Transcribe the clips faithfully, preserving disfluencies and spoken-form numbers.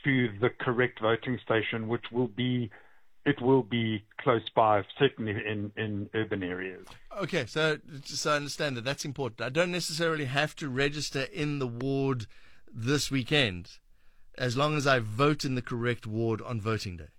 to the correct voting station, which will be it will be close by, certainly in, in urban areas. Okay, so so I understand that that's important. I don't necessarily have to register in the ward this weekend, as long as I vote in the correct ward on voting day.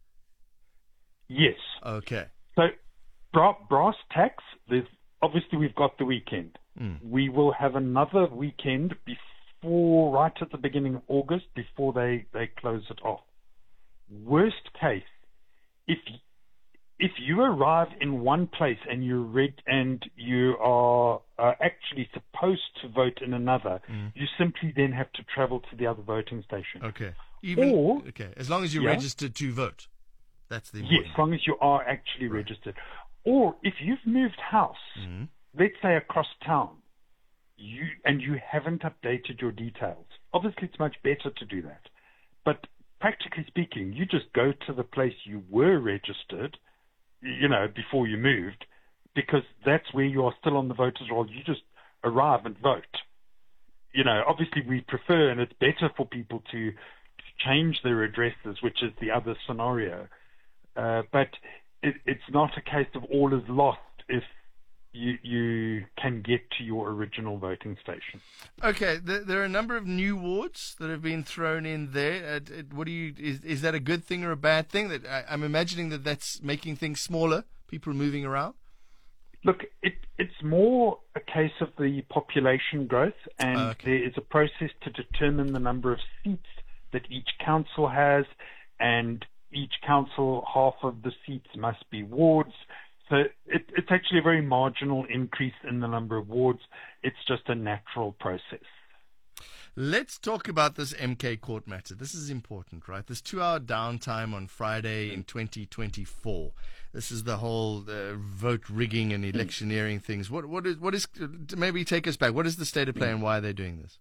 Yes. Okay. So, bra- brass tacks, there's, obviously we've got the weekend. Mm. We will have another weekend before, right at the beginning of August, before they, they close it off. Worst case, if if you arrive in one place and you're red and you are uh, actually supposed to vote in another, mm. you simply then have to travel to the other voting station. Okay. Even or, okay, as long as you're yeah, registered to vote. That's the yes, important. as long as you are actually right. registered. Or if you've moved house, mm. let's say across town, you and you haven't updated your details. Obviously, it's much better to do that. But practically speaking, you just go to the place you were registered, you know, before you moved, because that's where you are still on the voters roll. You just arrive and vote. You know, obviously we prefer, and it's better for people to, to change their addresses, which is the other scenario. Uh, but it, it's not a case of all is lost if you you can get to your original voting station. Okay, there, there are a number of new wards that have been thrown in there. Uh, what do you is is that a good thing or a bad thing? That I, I'm imagining that that's making things smaller, people moving around. Look, it, it's more a case of the population growth, and okay. there is a process to determine the number of seats that each council has, and each council, half of the seats must be wards. So it, it's actually a very marginal increase in the number of wards. It's just a natural process. Let's talk about this M K Court matter. This is important, right? This two-hour downtime on Friday in twenty twenty-four. This is the whole uh, vote rigging and electioneering things. What, what is, what is? Maybe take us back. What is the state of play and why are they doing this?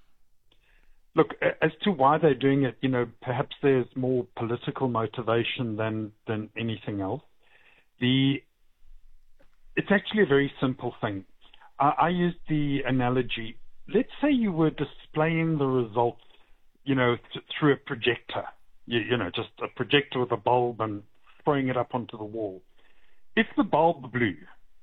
Look, as to why they're doing it, you know, perhaps there's more political motivation than than anything else. The It's actually a very simple thing. I, I used the analogy. Let's say you were displaying the results, you know, th- through a projector. You, you know, just a projector with a bulb and throwing it up onto the wall. If the bulb blew,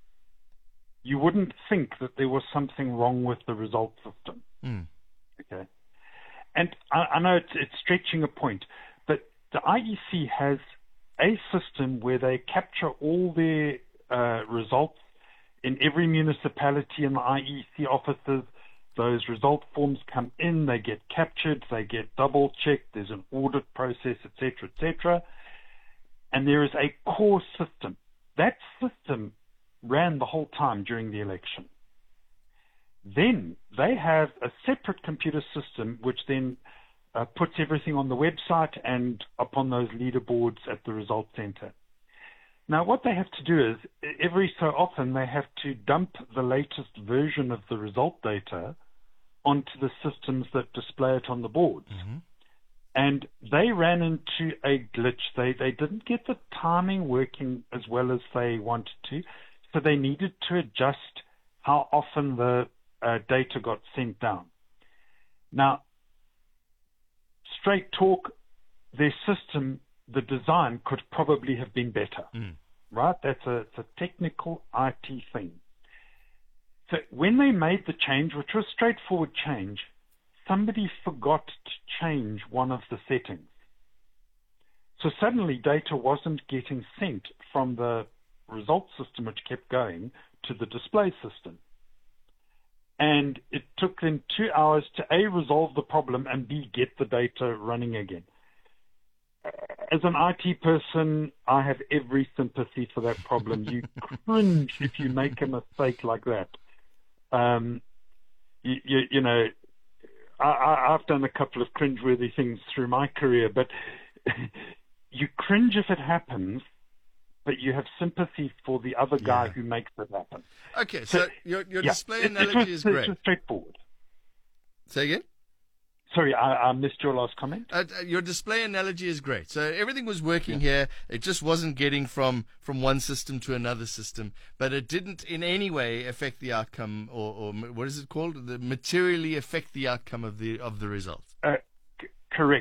you wouldn't think that there was something wrong with the result system. Mm. Okay. And I, I know it's, it's stretching a point, but the I E C has a system where they capture all their uh, results in every municipality and the I E C offices. Those result forms come in, they get captured, they get double-checked, there's an audit process, et cetera, et cetera. And there is a core system. That system ran the whole time during the election. Then they have a separate computer system which then uh, puts everything on the website and upon those leaderboards at the result center. Now, what they have to do is, every so often, they have to dump the latest version of the result data onto the systems that display it on the boards. Mm-hmm. And they ran into a glitch. They, they didn't get the timing working as well as they wanted to, so they needed to adjust how often the uh, data got sent down. Now, straight talk, their system, the design could probably have been better, mm. right? That's a, it's a technical I T thing. So when they made the change, which was a straightforward change, somebody forgot to change one of the settings. So suddenly data wasn't getting sent from the result system, which kept going, to the display system. And it took them two hours to A, resolve the problem, and B, get the data running again. As an I T person, I have every sympathy for that problem. You cringe if you make a mistake like that. Um, you, you, you know, I, I, I've done a couple of cringeworthy things through my career, but you cringe if it happens, but you have sympathy for the other guy yeah. who makes it happen. Okay, so, so your, your yeah, display it, analogy it was, is great. It's straightforward. Say again? Sorry, I, I missed your last comment. Uh, your display analogy is great. So everything was working yeah. here. It just wasn't getting from, from one system to another system, but it didn't in any way affect the outcome, or, or what is it called? The materially affect the outcome of the of the result. Uh, c- correct.